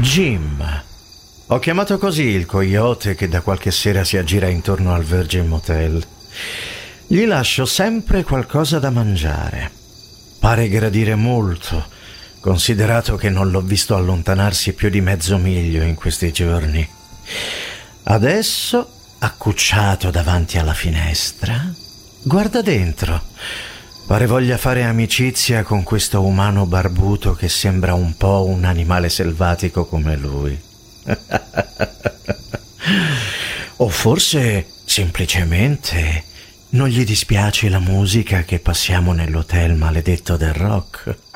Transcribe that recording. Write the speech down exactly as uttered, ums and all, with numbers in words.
Jim. Ho chiamato così il coyote che da qualche sera si aggira intorno al Virgin Motel. Gli lascio sempre qualcosa da mangiare. Pare gradire molto, considerato che non l'ho visto allontanarsi più di mezzo miglio in questi giorni. Adesso, accucciato davanti alla finestra, guarda dentro. Pare voglia fare amicizia con questo umano barbuto che sembra un po' un animale selvatico come lui. O forse semplicemente non gli dispiace la musica che passiamo nell'hotel maledetto del rock.